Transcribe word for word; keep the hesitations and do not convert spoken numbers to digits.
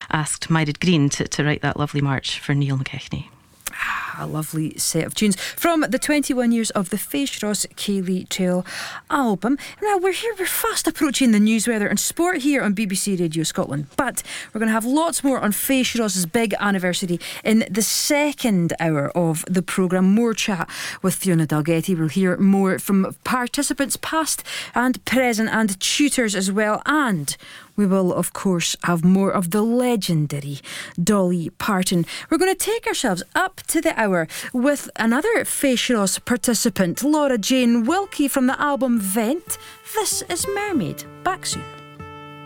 asked Myrid Green to, to write that lovely march for Neil McKechnie. A lovely set of tunes from the twenty-one years of the Face Ross Cayley Trail album. Now we're here, we're fast approaching the news, weather and sport here on B B C Radio Scotland, but we're going to have lots more on Face Ross's big anniversary in the second hour of the programme. More chat with Fiona Dalgetty. We'll hear more from participants past and present and tutors as well, and we will, of course, have more of the legendary Dolly Parton. We're going to take ourselves up to the hour with another Face Ross participant, Laura Jane Wilkie, from the album Vent. This is Mermaid. Back soon.